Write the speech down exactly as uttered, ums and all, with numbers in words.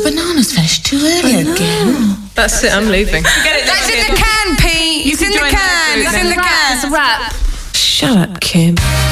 Bananas finish too early again. That's it, I'm leaving. That's in the can, Pete. It's in the can. It's in the can. It's a wrap. Shut up, Kim.